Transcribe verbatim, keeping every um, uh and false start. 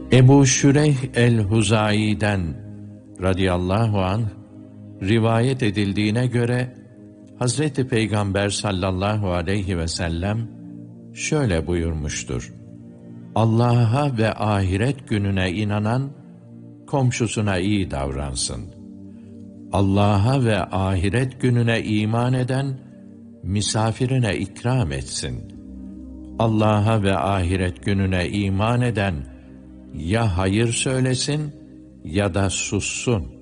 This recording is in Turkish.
Ebu Şüreyh el-Huzai'den radıyallahu anh rivayet edildiğine göre Hazreti Peygamber sallallahu aleyhi ve sellem şöyle buyurmuştur: Allah'a ve ahiret gününe inanan komşusuna iyi davransın. Allah'a ve ahiret gününe iman eden misafirine ikram etsin. Allah'a ve ahiret gününe iman eden ya hayır söylesin ya da sussun.